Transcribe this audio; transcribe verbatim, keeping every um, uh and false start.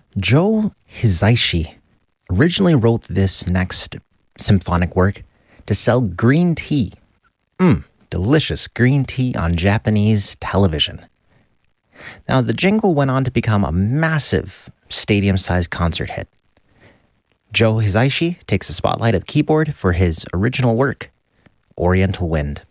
Joe Hisaishi originally wrote this next symphonic work to sell green tea. Mmm, delicious green tea on Japanese television. Now, the jingle went on to become a massive stadium-sized concert hit. Joe Hisaishi takes the spotlight of keyboard for his original work, Oriental Wind.